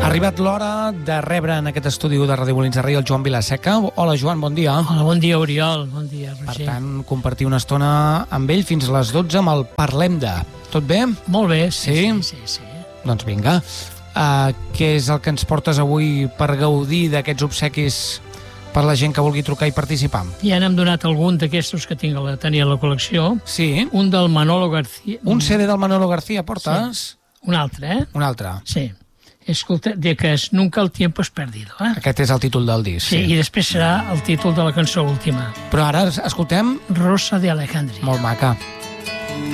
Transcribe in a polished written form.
Ha arribat l'hora de rebre en aquest estudi de Ràdio Molins de Rei el Joan Vilaseca. Hola, Joan, bon dia. Hola, bon dia, Oriol. Bon dia, Roger. Per tant, compartir una estona amb ell fins a les 12 amb el Parlem de. Tot bé? Molt bé, sí. Doncs vinga. Què és el que ens portes avui per gaudir d'aquests obsequis per la gent que vulgui trucar i participar? Ja n'hem donat algun d'aquestos que tenia a la col·lecció. Sí. Un del Manolo García. Un CD del Manolo García, portes? Sí. Un altre, Un altre. Sí. Escolta, de que es Nunca el tiempo es perdido. Aquest és el títol del disc. Sí, i després serà el títol de la cançó última. Però ara escoltem... Rosa de Alejandría. Molt maca.